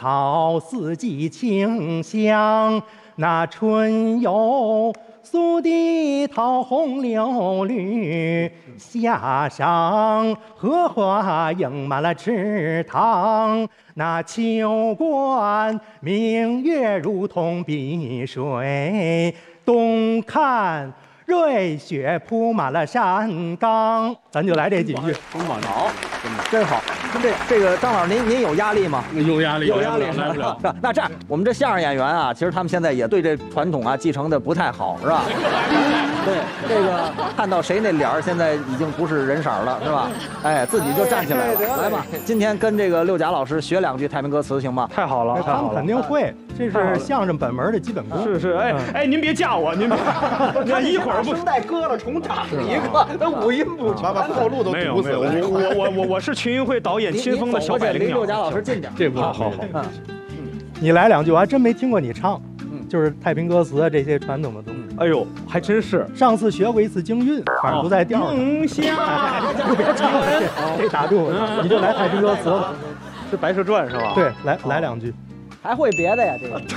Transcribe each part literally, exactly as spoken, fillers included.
好四季清香，那春有苏堤桃红柳绿，夏上荷花映满了池塘。那秋观明月如同碧水，冬看瑞雪铺满了山岗。咱就来这几句。 好，真好。这这个张老师，您您有压力吗？ 有压力， 有压力来不了。 是那这样，我们这相声演员啊，其实他们现在也对这传统啊继承的不太好，是吧？对，这个看到谁那脸儿现在已经不是人色儿了，是吧？哎，自己就站起来了，来吧，今天跟这个六甲老师学两句太平歌词行吗？ 太好了， 他们肯定会，这是相声本门的基本功。 是是，哎哎，您别架我，您别， 他一会儿不声带割了重长一个，那五音不全， 把后路都没有没有， 堵死了。 我我我我我是群英会导演亲封的小百灵鸟。 离六甲老师近点， 这不好好好。 嗯， 你来两句，我还真没听过你唱。嗯，就是太平歌词啊，这些传统的东西。 哎呦，还真是。 上次学过一次京韵，反正不在调上。 梦想， 就别唱了，这打住，你就来太平歌词了。 是《白蛇传》是吧？ 对，来来两句。 还会别的呀？这个。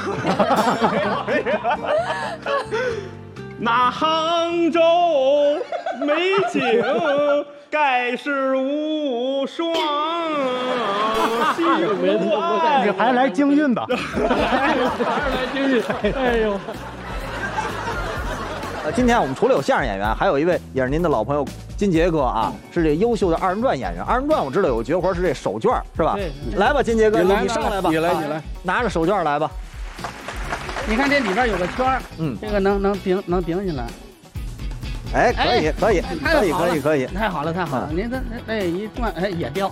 那杭州美景盖世无双， 你还来京韵吧？ 还是来京韵。哎呦， 呃，今天我们除了有相声演员，还有一位也是您的老朋友金杰哥啊，是这优秀的二人转演员。二人转我知道有个绝活是这手绢，是吧？来吧，金杰哥，你上来吧， 你来你来， 拿着手绢来吧。 你看这里边有个圈儿， 嗯， 这个能能顶能顶起来。 哎，可以可以可以可以可以， 太好了太好了！您这哎一转哎也掉，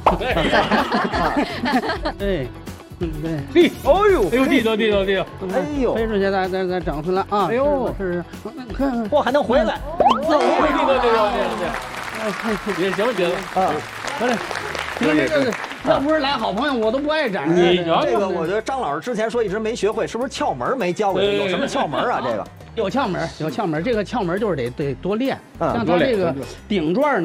哎，嗯对， 地，哦呦，哎呦地道地道地道， 哎呦， 飞出去再再再整出来啊！ 哎呦， 是看， 嚯还能回来， 走地道地道地道，也行行啊， 回来。你看这个，要不是来好朋友，我都不爱展。 你这个，我觉得张老师之前说一直没学会，是不是窍门没教给他？有什么窍门啊？这个有窍门，有窍门。这个窍门就是得得多练。 嗯， 像他这个顶转呢。